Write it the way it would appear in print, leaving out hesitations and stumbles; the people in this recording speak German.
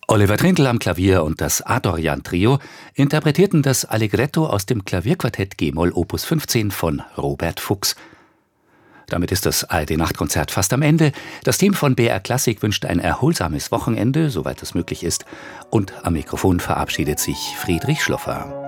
Oliver Trindl am Klavier und das Adorjan-Trio interpretierten das Allegretto aus dem Klavierquartett g-Moll Opus 15 von Robert Fuchs. Damit ist das ARD-Nachtkonzert fast am Ende. Das Team von BR Klassik wünscht ein erholsames Wochenende, soweit es möglich ist. Und am Mikrofon verabschiedet sich Friedrich Schloffer.